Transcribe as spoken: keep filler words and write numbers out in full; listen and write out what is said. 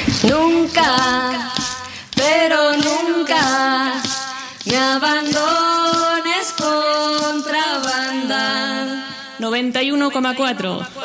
Nunca, pero nunca me abandones, contrabanda. noventa y uno coma cuatro.